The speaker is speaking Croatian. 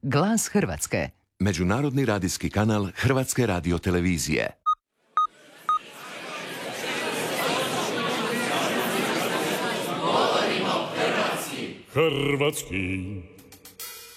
Glas Hrvatske. Međunarodni radijski kanal Hrvatske radiotelevizije. Hrvatski